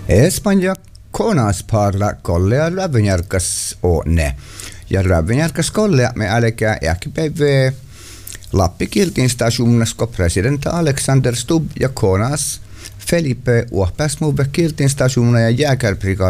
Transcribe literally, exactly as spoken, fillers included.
Espanja konas parla kollea rävynjärkäs ne. Ja rävynjärkäs kollea me älkää äkipäivä Lappi kiltin stationesko presidenta Alexander Stubb ja konas Felipe Uohpäsmuve kiltin stationa ja jääkärbrigad